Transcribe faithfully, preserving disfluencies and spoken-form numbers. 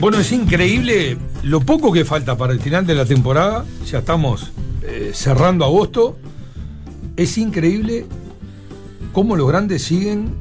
Bueno, es increíble lo poco que falta para el final de la temporada. Ya estamos eh, cerrando agosto. Es increíble cómo los grandes siguen